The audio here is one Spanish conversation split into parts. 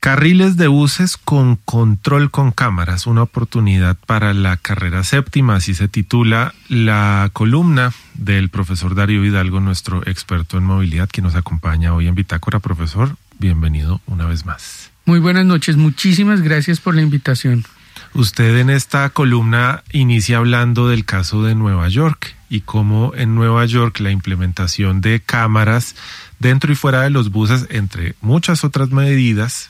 Carriles de buses con control con cámaras, una oportunidad para la carrera séptima, así se titula la columna del profesor Darío Hidalgo, nuestro experto en movilidad, que nos acompaña hoy en Bitácora. Profesor, bienvenido una vez más. Muy buenas noches, muchísimas gracias por la invitación. Usted en esta columna inicia hablando del caso de Nueva York y cómo en Nueva York la implementación de cámaras dentro y fuera de los buses, entre muchas otras medidas,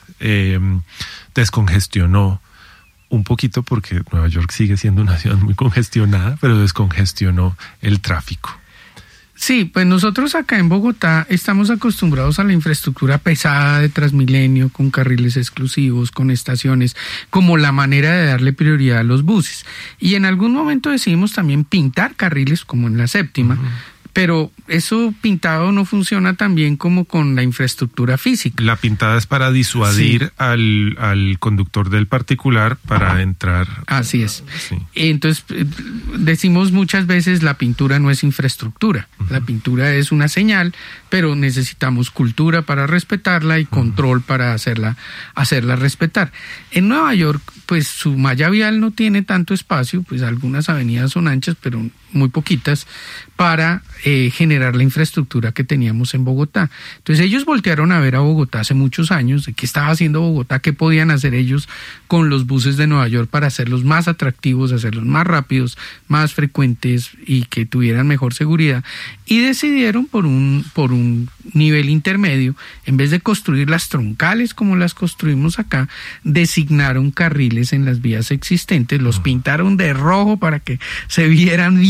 descongestionó un poquito, porque Nueva York sigue siendo una ciudad muy congestionada, pero descongestionó el tráfico. Sí, pues nosotros acá en Bogotá estamos acostumbrados a la infraestructura pesada de Transmilenio, con carriles exclusivos, con estaciones, como la manera de darle prioridad a los buses. Y en algún momento decidimos también pintar carriles, como en la séptima, pero eso pintado no funciona tan bien como con la infraestructura física. La pintada es para disuadir al conductor del particular para entrar. Así es. Sí. Entonces, decimos muchas veces la pintura no es infraestructura. La pintura es una señal, pero necesitamos cultura para respetarla y control para hacerla respetar. En Nueva York, pues su malla vial no tiene tanto espacio, pues algunas avenidas son anchas, pero muy poquitas, para generar la infraestructura que teníamos en Bogotá. Entonces ellos voltearon a ver a Bogotá hace muchos años, de qué estaba haciendo Bogotá, qué podían hacer ellos con los buses de Nueva York para hacerlos más atractivos, hacerlos más rápidos, más frecuentes y que tuvieran mejor seguridad. Y decidieron por un nivel intermedio, en vez de construir las troncales como las construimos acá, designaron carriles en las vías existentes, los pintaron de rojo para que se vieran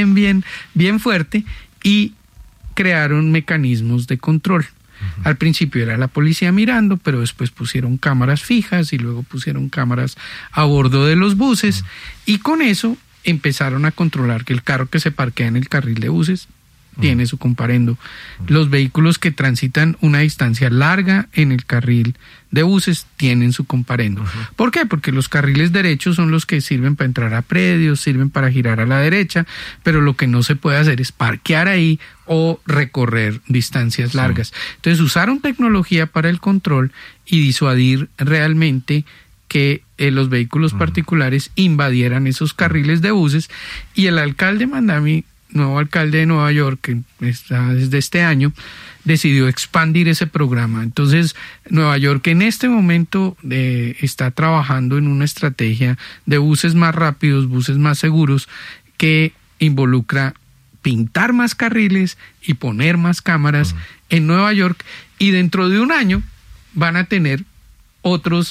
bien fuerte y crearon mecanismos de control. Al principio era la policía mirando, pero después pusieron cámaras fijas y luego pusieron cámaras a bordo de los buses y con eso empezaron a controlar que el carro que se parquea en el carril de buses tiene su comparendo. Los vehículos que transitan una distancia larga en el carril de buses tienen su comparendo. ¿Por qué? Porque los carriles derechos son los que sirven para entrar a predios, sirven para girar a la derecha, pero lo que no se puede hacer es parquear ahí o recorrer distancias largas. Entonces usaron tecnología para el control y disuadir realmente que los vehículos particulares invadieran esos carriles de buses, y el alcalde Mandami, nuevo alcalde de Nueva York, que está desde este año, decidió expandir ese programa. Entonces, Nueva York en este momento está trabajando en una estrategia de buses más rápidos, buses más seguros, que involucra pintar más carriles y poner más cámaras en Nueva York, y dentro de un año van a tener otros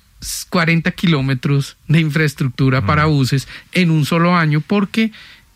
40 kilómetros de infraestructura para buses en un solo año, porque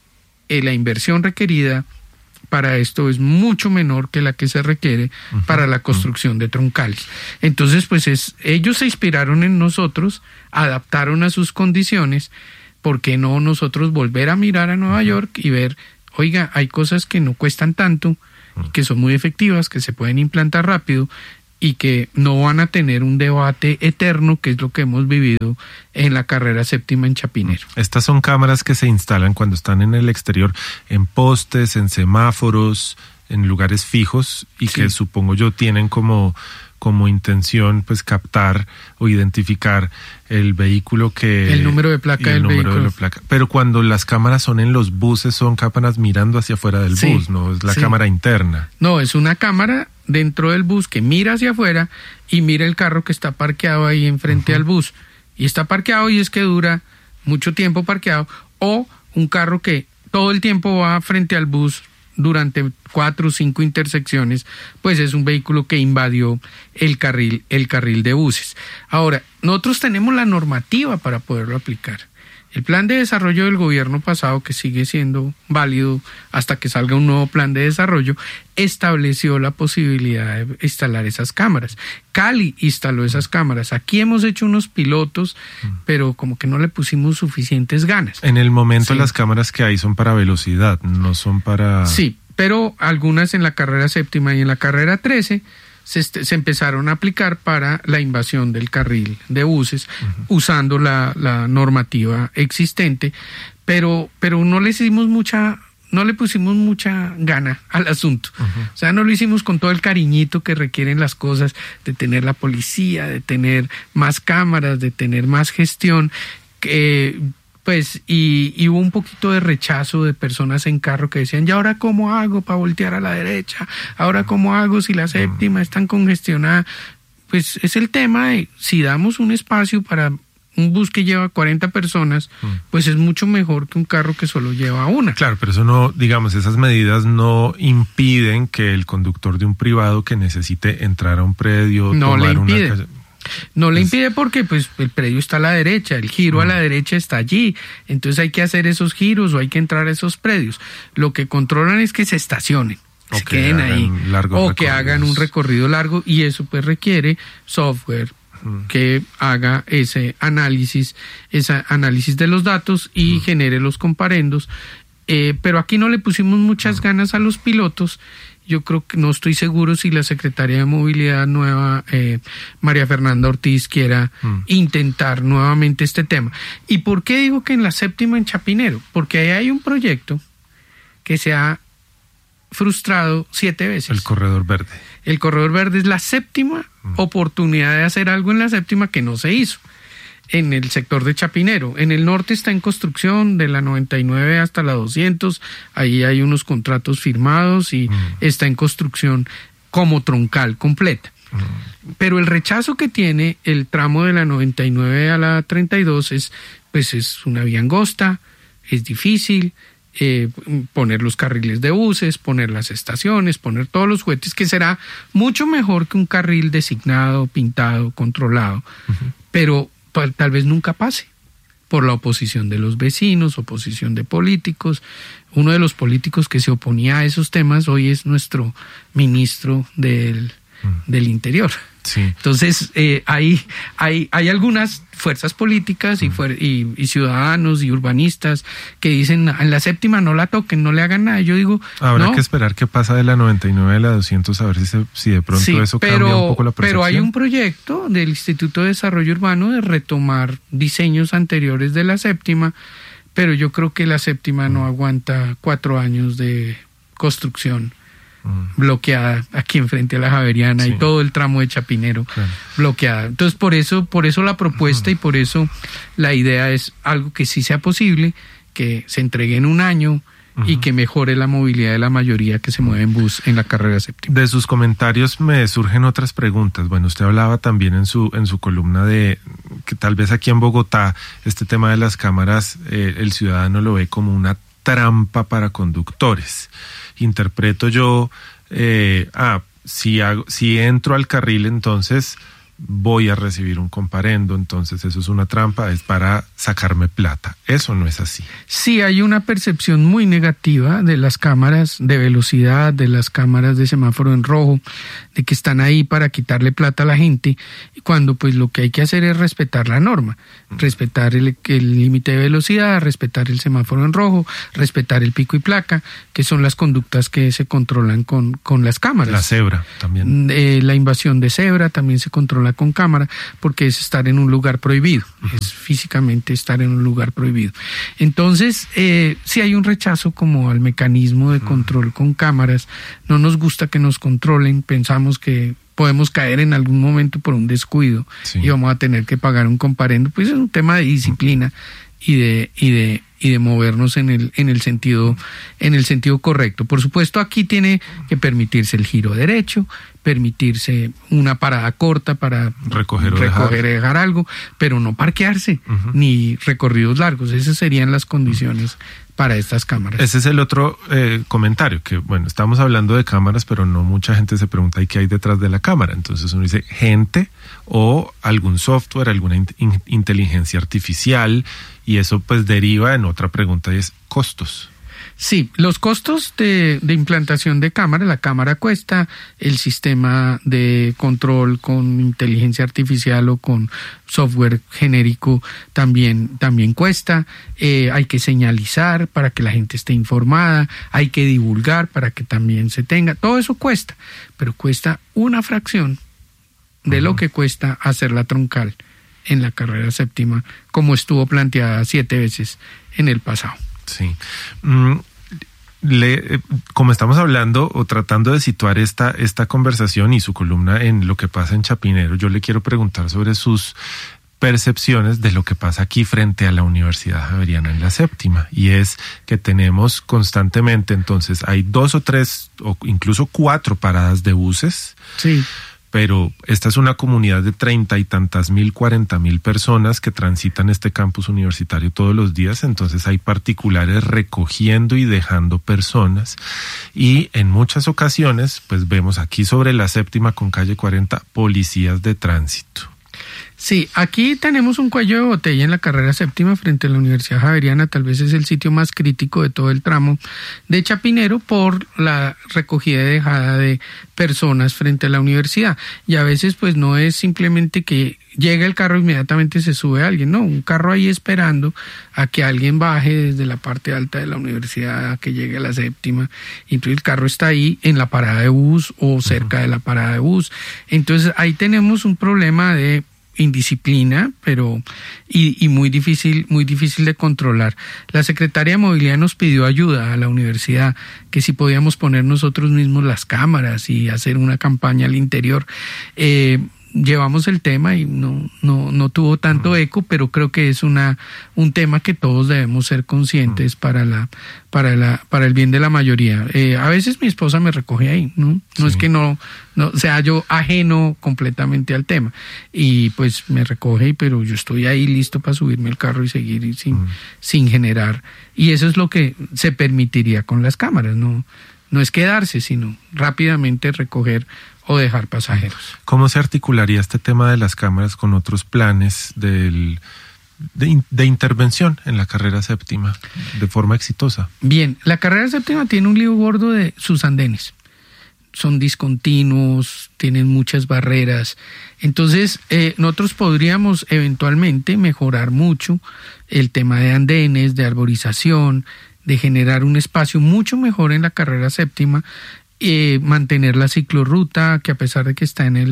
la inversión requerida para esto es mucho menor que la que se requiere para la construcción de troncales. Entonces, pues ellos se inspiraron en nosotros, adaptaron a sus condiciones. ¿Por qué no nosotros volver a mirar a Nueva York y ver, oiga, hay cosas que no cuestan tanto, que son muy efectivas, que se pueden implantar rápido y que no van a tener un debate eterno, que es lo que hemos vivido en la carrera séptima en Chapinero? Estas son cámaras que se instalan cuando están en el exterior, en postes, en semáforos, en lugares fijos, y que supongo yo tienen como intención pues captar o identificar el vehículo que... El número de placa del vehículo. Pero cuando las cámaras son en los buses, son cámaras mirando hacia afuera del bus, no es la cámara interna. No, es una cámara dentro del bus que mira hacia afuera y mira el carro que está parqueado ahí enfrente al bus. Y está parqueado y es que dura mucho tiempo parqueado. O un carro que todo el tiempo va frente al bus durante 4 o 5 intersecciones, pues es un vehículo que invadió el carril de buses. Ahora, nosotros tenemos la normativa para poderlo aplicar. El plan de desarrollo del gobierno pasado, que sigue siendo válido hasta que salga un nuevo plan de desarrollo, estableció la posibilidad de instalar esas cámaras. Cali instaló esas cámaras. Aquí hemos hecho unos pilotos, pero como que no le pusimos suficientes ganas. En el momento las cámaras que hay son para velocidad, no son para... Sí, pero algunas en la carrera séptima y en la carrera 13 se empezaron a aplicar para la invasión del carril de buses, usando la normativa existente, pero no les dimos mucha no le pusimos mucha gana al asunto. O sea, no lo hicimos con todo el cariñito que requieren las cosas, de tener la policía, de tener más cámaras, de tener más gestión, pues, y hubo un poquito de rechazo de personas en carro que decían, ¿y ahora cómo hago para voltear a la derecha? ¿Ahora cómo hago si la séptima es tan congestionada? Pues es el tema de, si damos un espacio para un bus que lleva 40 personas, pues es mucho mejor que un carro que solo lleva una. Claro, pero eso no, digamos, esas medidas no impiden que el conductor de un privado que necesite entrar a un predio, no tomar le impide. una calle... No le impide porque pues el predio está a la derecha, el giro a la derecha está allí, entonces hay que hacer esos giros o hay que entrar a esos predios. Lo que controlan es que se estacionen, que se queden ahí, o que hagan un recorrido largo, y eso pues requiere software que haga ese análisis de los datos y genere los comparendos. Pero aquí no le pusimos muchas ganas a los pilotos. Yo creo que no estoy seguro si la Secretaría de Movilidad nueva, María Fernanda Ortiz, quiera intentar nuevamente este tema. ¿Y por qué digo que en la séptima en Chapinero? Porque ahí hay un proyecto que se ha frustrado 7 veces. El Corredor Verde. El Corredor Verde es la séptima oportunidad de hacer algo en la séptima que no se hizo en el sector de Chapinero. En el norte está en construcción, de la 99 hasta la 200, ahí hay unos contratos firmados y está en construcción como troncal completa. Pero el rechazo que tiene el tramo de la 99 a la 32 es una vía angosta, es difícil, poner los carriles de buses, poner las estaciones, poner todos los juguetes, que será mucho mejor que un carril designado, pintado, controlado, pero tal vez nunca pase por la oposición de los vecinos, oposición de políticos. Uno de los políticos que se oponía a esos temas hoy es nuestro ministro del Interior. Sí. Entonces, hay algunas fuerzas políticas y ciudadanos y urbanistas que dicen, en la séptima no la toquen, no le hagan nada. Yo digo, habrá que esperar qué pasa de la 99 a la 200, a ver si de pronto eso cambia un poco la percepción. Pero hay un proyecto del Instituto de Desarrollo Urbano de retomar diseños anteriores de la séptima, pero yo creo que la séptima no aguanta 4 años de construcción bloqueada aquí enfrente a la Javeriana y todo el tramo de Chapinero bloqueada. Entonces por eso la propuesta y por eso la idea es algo que sí sea posible, que se entregue en un año y que mejore la movilidad de la mayoría que se mueve en bus en la carrera séptima. De sus comentarios me surgen otras preguntas. Bueno, usted hablaba también en su columna de que tal vez aquí en Bogotá este tema de las cámaras el ciudadano lo ve como una trampa para conductores. Interpreto yo, si entro al carril, entonces voy a recibir un comparendo, entonces eso es una trampa, es para sacarme plata. Eso no es así. Sí, hay una percepción muy negativa de las cámaras de velocidad, de las cámaras de semáforo en rojo, de que están ahí para quitarle plata a la gente, cuando pues lo que hay que hacer es respetar la norma, respetar el límite de velocidad, respetar el semáforo en rojo, respetar el pico y placa, que son las conductas que se controlan con las cámaras. La cebra también. La invasión de cebra también se controla con cámara, porque es estar en un lugar prohibido, es físicamente estar en un lugar prohibido. Entonces, sí hay un rechazo como al mecanismo de control con cámaras. No nos gusta que nos controlen, pensamos que podemos caer en algún momento por un descuido y vamos a tener que pagar un comparendo. Pues es un tema de disciplina y de movernos en el sentido correcto. Por supuesto, aquí tiene que permitirse el giro derecho, permitirse una parada corta para recoger y dejar algo, pero no parquearse ni recorridos largos. Esas serían las condiciones para estas cámaras. Ese es el otro comentario, que bueno, estamos hablando de cámaras, pero no mucha gente se pregunta ¿y qué hay detrás de la cámara? Entonces uno dice gente o algún software, alguna inteligencia artificial, y eso pues deriva en otra pregunta y es costos. Sí, los costos de implantación de cámara, la cámara cuesta, el sistema de control con inteligencia artificial o con software genérico también cuesta, hay que señalizar para que la gente esté informada, hay que divulgar para que también se tenga, todo eso cuesta, pero cuesta una fracción de lo que cuesta hacer la troncal en la carrera séptima, como estuvo planteada 7 veces en el pasado. Sí. como estamos hablando o tratando de situar esta conversación y su columna en lo que pasa en Chapinero, yo le quiero preguntar sobre sus percepciones de lo que pasa aquí frente a la Universidad Javeriana en la Séptima, y es que tenemos constantemente, entonces hay 2 o 3 o incluso 4 paradas de buses. Sí. Pero esta es una comunidad de 30 y tantas mil, 40,000 personas que transitan este campus universitario todos los días, entonces hay particulares recogiendo y dejando personas, y en muchas ocasiones pues vemos aquí sobre la Séptima con calle 40 policías de tránsito. Sí, aquí tenemos un cuello de botella en la carrera séptima frente a la Universidad Javeriana. Tal vez es el sitio más crítico de todo el tramo de Chapinero por la recogida y dejada de personas frente a la universidad. Y a veces pues no es simplemente que llega el carro e inmediatamente se sube alguien, no, un carro ahí esperando a que alguien baje desde la parte alta de la universidad a que llegue a la séptima. Entonces el carro está ahí en la parada de bus o cerca de la parada de bus. Entonces ahí tenemos un problema de indisciplina, pero y muy difícil de controlar. La secretaria de Movilidad nos pidió ayuda a la universidad, que si podíamos poner nosotros mismos las cámaras y hacer una campaña al interior. Llevamos el tema y no tuvo tanto eco, pero creo que es un tema que todos debemos ser conscientes para el bien de la mayoría. A veces mi esposa me recoge ahí, ¿no? No es que no sea yo ajeno completamente al tema, y pues me recoge, pero yo estoy ahí listo para subirme al carro y seguir sin generar, y eso es lo que se permitiría con las cámaras, no es quedarse, sino rápidamente recoger o dejar pasajeros. ¿Cómo se articularía este tema de las cámaras con otros planes de intervención en la carrera séptima de forma exitosa? Bien, la carrera séptima tiene un lío gordo de sus andenes. Son discontinuos, tienen muchas barreras. Entonces, nosotros podríamos eventualmente mejorar mucho el tema de andenes, de arborización, de generar un espacio mucho mejor en la carrera séptima, mantener la ciclorruta, que a pesar de que está en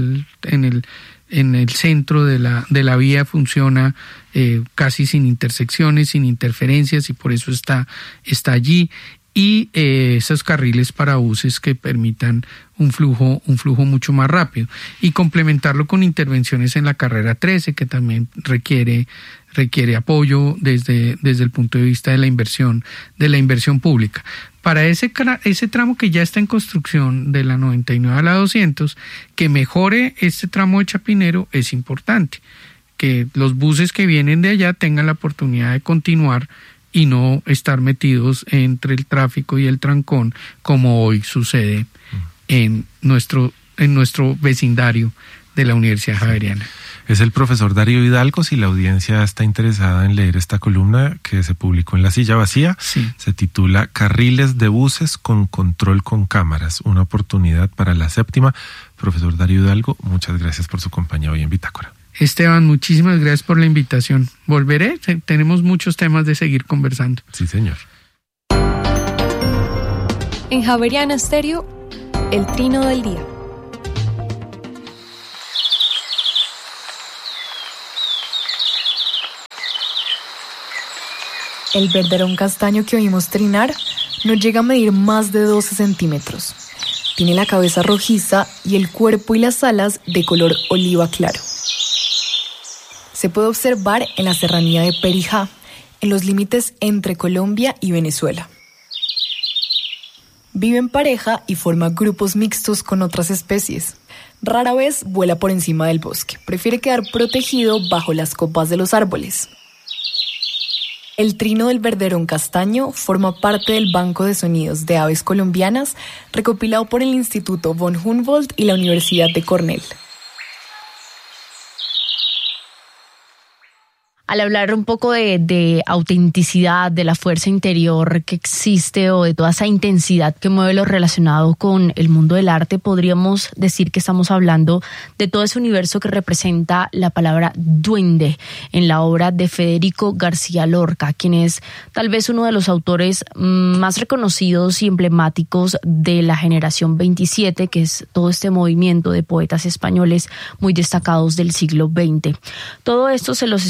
el centro de la vía, funciona casi sin intersecciones, sin interferencias, y por eso está allí, y esos carriles para buses que permitan un flujo mucho más rápido, y complementarlo con intervenciones en la carrera 13, que también requiere apoyo desde el punto de vista de la inversión pública. Para ese tramo que ya está en construcción, de la 99 a la 200, que mejore este tramo de Chapinero es importante, que los buses que vienen de allá tengan la oportunidad de continuar y no estar metidos entre el tráfico y el trancón, como hoy sucede en nuestro vecindario de la Universidad Javeriana. Es el profesor Darío Hidalgo. Si la audiencia está interesada en leer esta columna que se publicó en La Silla Vacía, sí, se titula Carriles de buses con control con cámaras, una oportunidad para la séptima. Profesor Darío Hidalgo, muchas gracias por su compañía hoy en Bitácora. Esteban, muchísimas gracias por la invitación. Volveré, tenemos muchos temas de seguir conversando. Sí, señor. En Javeriana Estéreo, el trino del día. El verderón castaño que oímos trinar no llega a medir más de 12 centímetros. Tiene la cabeza rojiza y el cuerpo y las alas de color oliva claro. Se puede observar en la serranía de Perijá, en los límites entre Colombia y Venezuela. Vive en pareja y forma grupos mixtos con otras especies. Rara vez vuela por encima del bosque. Prefiere quedar protegido bajo las copas de los árboles. El trino del verderón castaño forma parte del Banco de Sonidos de Aves Colombianas, recopilado por el Instituto von Humboldt y la Universidad de Cornell. Al hablar un poco de autenticidad, de la fuerza interior que existe o de toda esa intensidad que mueve lo relacionado con el mundo del arte, podríamos decir que estamos hablando de todo ese universo que representa la palabra duende en la obra de Federico García Lorca, quien es tal vez uno de los autores más reconocidos y emblemáticos de la generación 27, que es todo este movimiento de poetas españoles muy destacados del siglo XX. Todo esto se los estoy contando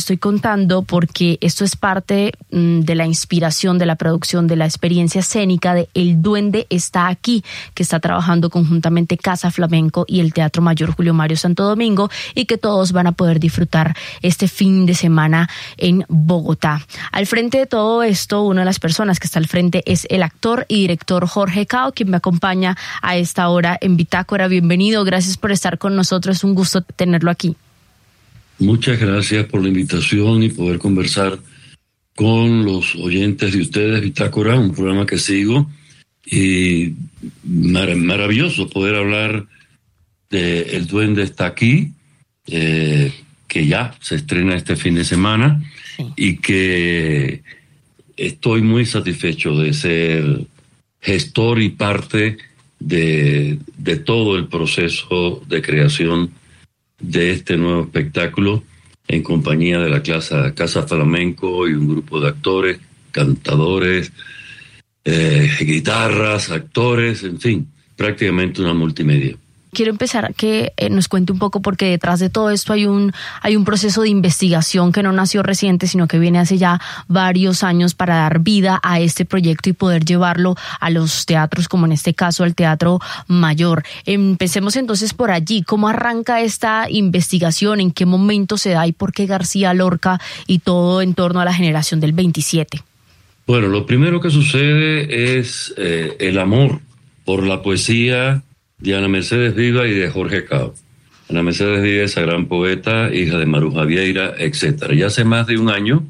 preguntando porque esto es parte de la inspiración, de la producción, de la experiencia escénica de El Duende está aquí, que está trabajando conjuntamente Casa Flamenco y el Teatro Mayor Julio Mario Santo Domingo, y que todos van a poder disfrutar este fin de semana en Bogotá. Al frente de todo esto, una de las personas que está al frente es el actor y director Jorge Cao, quien me acompaña a esta hora en Bitácora. Bienvenido, gracias por estar con nosotros, es un gusto tenerlo aquí. Muchas gracias por la invitación y poder conversar con los oyentes de ustedes, Bitácora, un programa que sigo, y maravilloso poder hablar de El Duende está aquí, que ya se estrena este fin de semana, sí, y que estoy muy satisfecho de ser gestor y parte de todo el proceso de creación de este nuevo espectáculo en compañía de la Casa Flamenco y un grupo de actores, cantadores, guitarras, actores, en fin, prácticamente una multimedia. Quiero empezar a que nos cuente un poco, porque detrás de todo esto hay un proceso de investigación que no nació reciente, sino que viene hace ya varios años para dar vida a este proyecto y poder llevarlo a los teatros, como en este caso al Teatro Mayor. Empecemos entonces por allí. ¿Cómo arranca esta investigación? ¿En qué momento se da? ¿Y por qué García Lorca y todo en torno a la generación del 27? Bueno, lo primero que sucede es el amor por la poesía de Ana Mercedes Viva y de Jorge Cao. Ana Mercedes Viva, esa gran poeta, hija de Maruja Vieira, etc. Ya hace más de un año,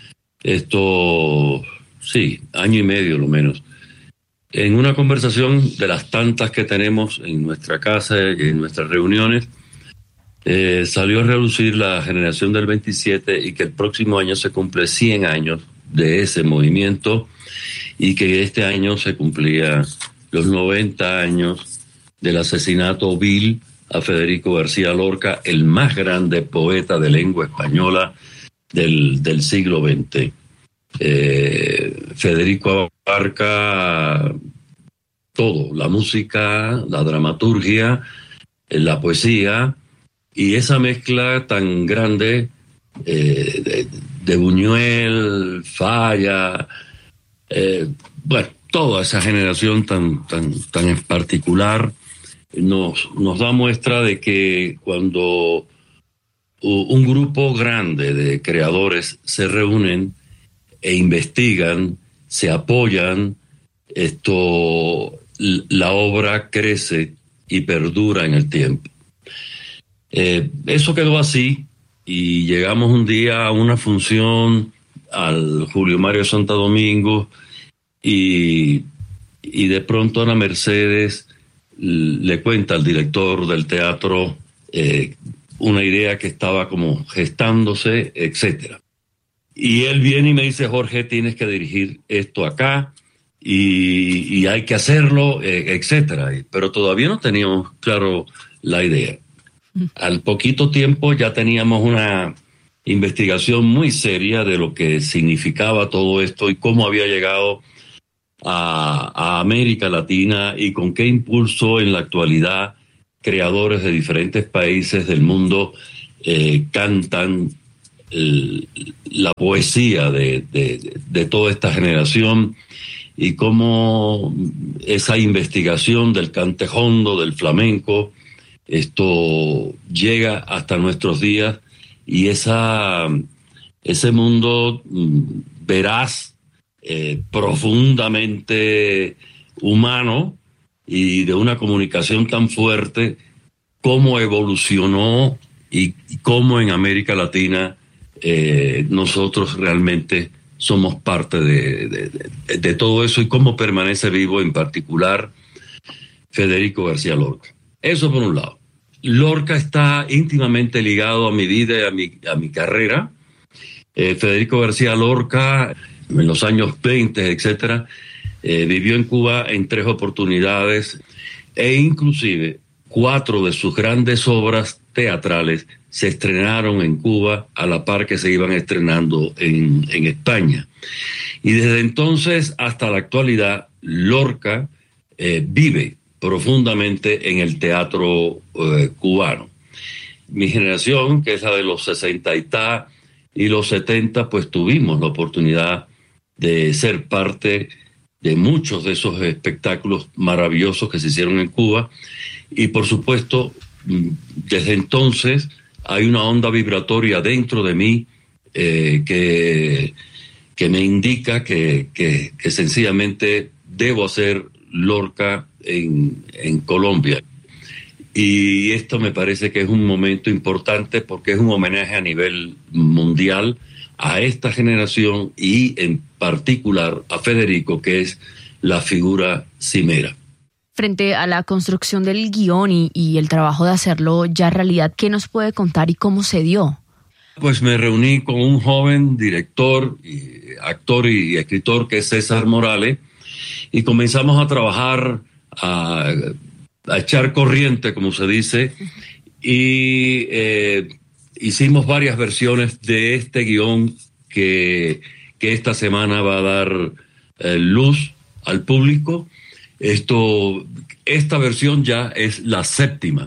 año y medio lo menos, en una conversación de las tantas que tenemos en nuestra casa y en nuestras reuniones, salió a relucir la generación del 27 y que el próximo año se cumple 100 años de ese movimiento y que este año se cumplía los 90 años del asesinato vil a Federico García Lorca, el más grande poeta de lengua española del siglo XX. Federico abarca todo, la música, la dramaturgia, la poesía, y esa mezcla tan grande de Buñuel, Falla, toda esa generación tan en particular, nos da muestra de que cuando un grupo grande de creadores se reúnen e investigan, se apoyan, la obra crece y perdura en el tiempo. Eso quedó así y llegamos un día a una función al Julio Mario Santo Domingo y de pronto Ana Mercedes le cuenta al director del teatro una idea que estaba como gestándose, etc. Y él viene y me dice: Jorge, tienes que dirigir esto acá y hay que hacerlo, etc. Pero todavía no teníamos claro la idea. Al poquito tiempo ya teníamos una investigación muy seria de lo que significaba todo esto y cómo había llegado a América Latina y con qué impulso en la actualidad creadores de diferentes países del mundo cantan la poesía de toda esta generación, y cómo esa investigación del cantejondo, del flamenco, esto llega hasta nuestros días, y ese mundo veraz, profundamente humano y de una comunicación tan fuerte, cómo evolucionó y cómo en América Latina nosotros realmente somos parte de todo eso, y cómo permanece vivo en particular Federico García Lorca. Eso por un lado. Lorca está íntimamente ligado a mi vida y a mi carrera. Federico García Lorca, en los años 20, etcétera, vivió en Cuba en 3 oportunidades, e inclusive 4 de sus grandes obras teatrales se estrenaron en Cuba a la par que se iban estrenando en España. Y desde entonces hasta la actualidad, Lorca vive profundamente en el teatro cubano. Mi generación, que es la de los 60 y tal, y los 70 pues tuvimos la oportunidad de ser parte de muchos de esos espectáculos maravillosos que se hicieron en Cuba, y por supuesto desde entonces hay una onda vibratoria dentro de mí que me indica que sencillamente debo hacer Lorca en Colombia. Y esto me parece que es un momento importante porque es un homenaje a nivel mundial a esta generación y en particular a Federico, que es la figura cimera. Frente a la construcción del guión y el trabajo de hacerlo ya realidad, ¿qué nos puede contar y cómo se dio? Pues me reuní con un joven director, actor y escritor que es César Morales, y comenzamos a trabajar, a echar corriente, como se dice, y hicimos varias versiones de este guión que esta semana va a dar luz al público. Esta versión ya es la 7ª.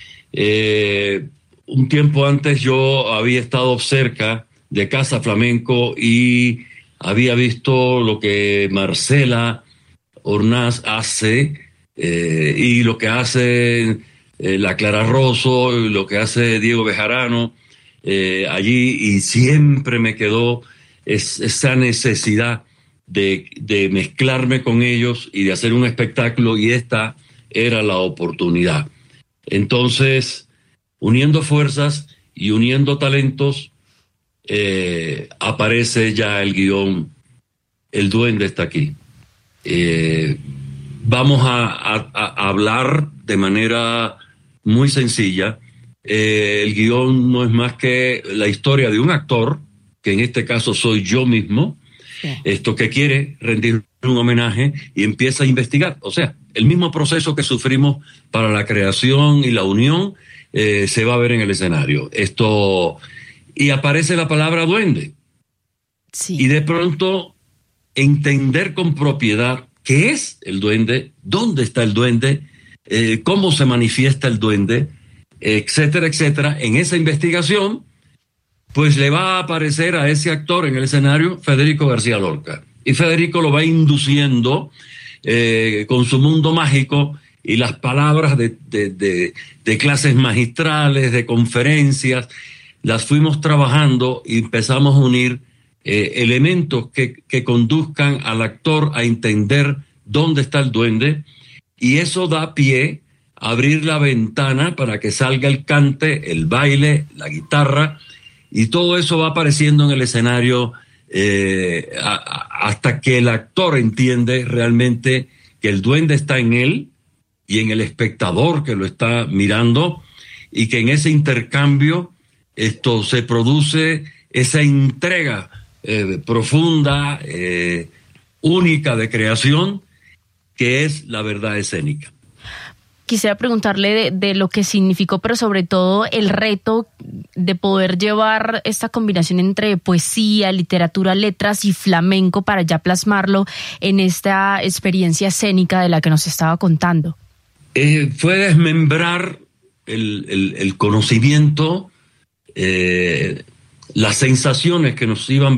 Un tiempo antes yo había estado cerca de Casa Flamenco y había visto lo que Marcela Ornaz hace y lo que hace la Clara Rosso y lo que hace Diego Bejarano allí, y siempre me quedó esa necesidad de mezclarme con ellos y de hacer un espectáculo, y esta era la oportunidad. Entonces, uniendo fuerzas y uniendo talentos, aparece ya el guión. El duende está aquí. Vamos a hablar de manera muy sencilla. El guión no es más que la historia de un actor, que en este caso soy yo mismo, que quiere rendir un homenaje y empieza a investigar. O sea, el mismo proceso que sufrimos para la creación y la unión se va a ver en el escenario. Y aparece la palabra duende. Sí. Y de pronto entender con propiedad qué es el duende, dónde está el duende, cómo se manifiesta el duende, etcétera, etcétera. En esa investigación, pues le va a aparecer a ese actor en el escenario Federico García Lorca. Y Federico lo va induciendo con su mundo mágico y las palabras de clases magistrales, de conferencias, las fuimos trabajando y empezamos a unir elementos que conduzcan al actor a entender dónde está el duende, y eso da pie a abrir la ventana para que salga el cante, el baile, la guitarra, y todo eso va apareciendo en el escenario hasta que el actor entiende realmente que el duende está en él y en el espectador que lo está mirando, y que en ese intercambio se produce esa entrega profunda, única de creación, que es la verdad escénica. Quisiera preguntarle de lo que significó, pero sobre todo el reto de poder llevar esta combinación entre poesía, literatura, letras y flamenco para ya plasmarlo en esta experiencia escénica de la que nos estaba contando. Fue desmembrar el conocimiento, las sensaciones que nos iban